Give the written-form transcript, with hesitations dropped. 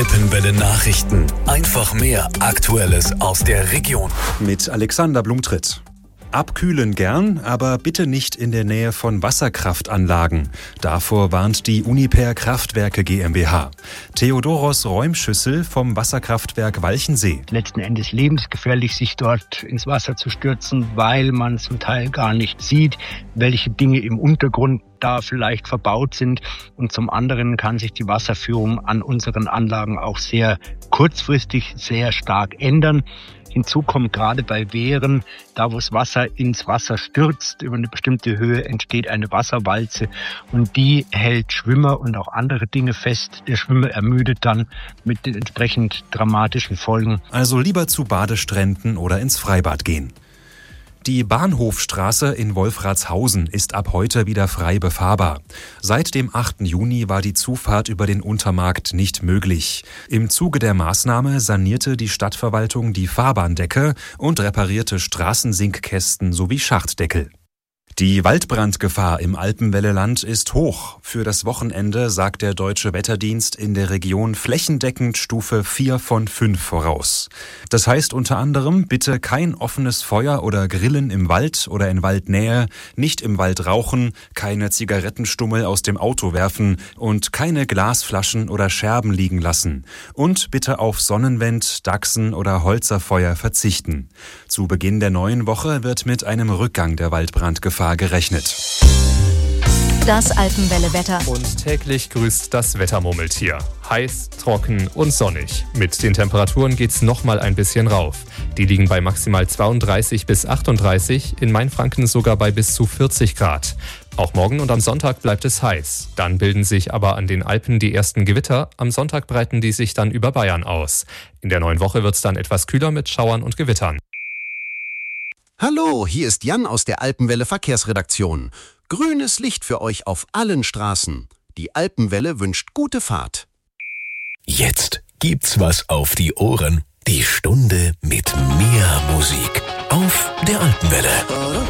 Alpenwelle Nachrichten. Einfach mehr Aktuelles aus der Region. Mit Alexander Blumtritt. Abkühlen gern, aber bitte nicht in der Nähe von Wasserkraftanlagen. Davor warnt die Uniper Kraftwerke GmbH. Theodoros Räumschüssel vom Wasserkraftwerk Walchensee. Letzten Endes lebensgefährlich, sich dort ins Wasser zu stürzen, weil man zum Teil gar nicht sieht, welche Dinge im Untergrund da vielleicht verbaut sind. Und zum anderen kann sich die Wasserführung an unseren Anlagen auch sehr kurzfristig sehr stark ändern. Hinzu kommt gerade bei Wehren, da wo das Wasser ins Wasser stürzt, über eine bestimmte Höhe entsteht eine Wasserwalze und die hält Schwimmer und auch andere Dinge fest. Der Schwimmer ermüdet dann mit den entsprechend dramatischen Folgen. Also lieber zu Badestränden oder ins Freibad gehen. Die Bahnhofstraße in Wolfratshausen ist ab heute wieder frei befahrbar. Seit dem 8. Juni war die Zufahrt über den Untermarkt nicht möglich. Im Zuge der Maßnahme sanierte die Stadtverwaltung die Fahrbahndecke und reparierte Straßensinkkästen sowie Schachtdeckel. Die Waldbrandgefahr im Alpenwelleland ist hoch. Für das Wochenende sagt der Deutsche Wetterdienst in der Region flächendeckend Stufe 4 von 5 voraus. Das heißt unter anderem, bitte kein offenes Feuer oder Grillen im Wald oder in Waldnähe, nicht im Wald rauchen, keine Zigarettenstummel aus dem Auto werfen und keine Glasflaschen oder Scherben liegen lassen. Und bitte auf Sonnenwend, Dachsen oder Holzerfeuer verzichten. Zu Beginn der neuen Woche wird mit einem Rückgang der Waldbrandgefahr gerechnet. Das Alpenwelle-Wetter. Und täglich grüßt das Wettermurmeltier. Heiß, trocken und sonnig. Mit den Temperaturen geht's nochmal ein bisschen rauf. Die liegen bei maximal 32 bis 38, in Mainfranken sogar bei bis zu 40 Grad. Auch morgen und am Sonntag bleibt es heiß. Dann bilden sich aber an den Alpen die ersten Gewitter. Am Sonntag breiten die sich dann über Bayern aus. In der neuen Woche wird's dann etwas kühler mit Schauern und Gewittern. Hallo, hier ist Jan aus der Alpenwelle Verkehrsredaktion. Grünes Licht für euch auf allen Straßen. Die Alpenwelle wünscht gute Fahrt. Jetzt gibt's was auf die Ohren. Die Stunde mit mehr Musik auf der Alpenwelle.